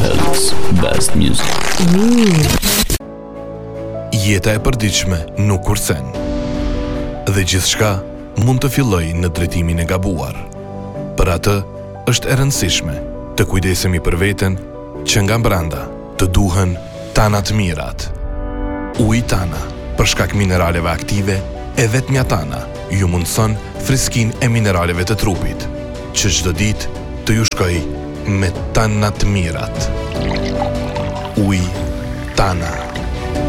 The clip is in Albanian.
World's best music. Jeta e përditshme nuk kursen. Dhe gjithçka mund të fillojë në drejtimin e gabuar. Për atë, është e rëndësishme të kujdesemi për veten që nga brenda të duhen Tana të mirat. Uji Tana, për shkak mineraleve aktive, e vetmja Tana ju mundson freskinë e mineraleve të trupit, që çdo ditë të ju shkojë me Tana të mirat. Uji Tana.